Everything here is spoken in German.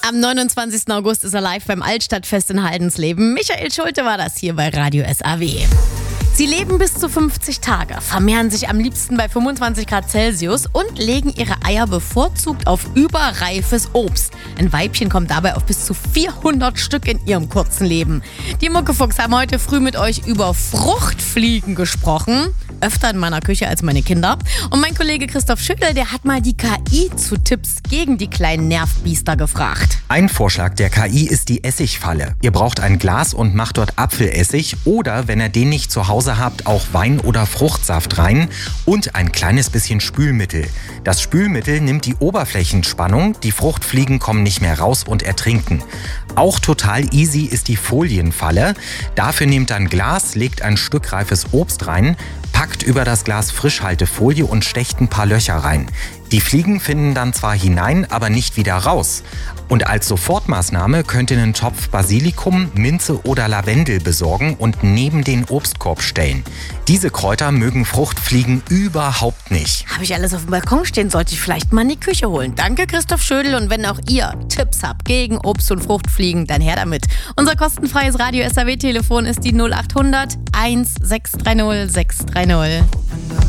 Am 29. August ist er live beim Altstadtfest in Haldensleben. Michael Schulte war das hier bei Radio SAW. Sie leben bis zu 50 Tage, vermehren sich am liebsten bei 25 Grad Celsius und legen ihre Eier bevorzugt auf überreifes Obst. Ein Weibchen kommt dabei auf bis zu 400 Stück in ihrem kurzen Leben. Die Muckefuchs haben heute früh mit euch über Fruchtfliegen gesprochen. Öfter in meiner Küche als meine Kinder. Und mein Kollege Christoph Schüttel, der hat mal die KI zu Tipps gegen die kleinen Nervbiester gefragt. Ein Vorschlag der KI ist die Essigfalle. Ihr braucht ein Glas und macht dort Apfelessig oder, wenn ihr den nicht zu Hause habt, auch Wein oder Fruchtsaft rein und ein kleines bisschen Spülmittel. Das Spülmittel nimmt die Oberflächenspannung, die Fruchtfliegen kommen nicht mehr raus und ertrinken. Auch total easy ist die Folienfalle. Dafür nehmt ein Glas, legt ein Stück reifes Obst rein, packt über das Glas Frischhaltefolie und stecht ein paar Löcher rein. Die Fliegen finden dann zwar hinein, aber nicht wieder raus. Und als Sofortmaßnahme könnt ihr einen Topf Basilikum, Minze oder Lavendel besorgen und neben den Obstkorb stellen. Diese Kräuter mögen Fruchtfliegen überhaupt nicht. Habe ich alles auf dem Balkon stehen, sollte ich vielleicht mal in die Küche holen. Danke, Christoph Schödel. Und wenn auch ihr Tipps habt gegen Obst- und Fruchtfliegen, dann her damit. Unser kostenfreies Radio SAW-Telefon ist die 0800 1630 630.